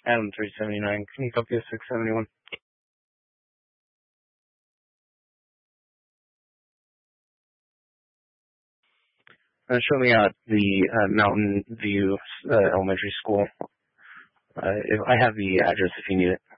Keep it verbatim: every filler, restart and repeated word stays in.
Adam three seventy-nine. Can you copy a six seventy-one? Uh, show me out the uh, Mountain View uh, Elementary School. Uh, if I have the address if you need it.